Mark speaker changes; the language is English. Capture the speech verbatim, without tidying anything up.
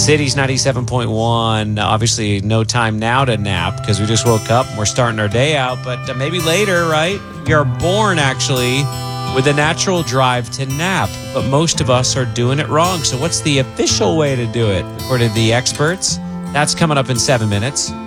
Speaker 1: Cities ninety-seven point one. Obviously, no time now to nap because we just woke up and we're starting our day out. But uh, maybe later, right? We are born, actually, with a natural drive to nap. But most of us are doing it wrong. So what's the official way to do it, according to the experts? That's coming up in seven minutes.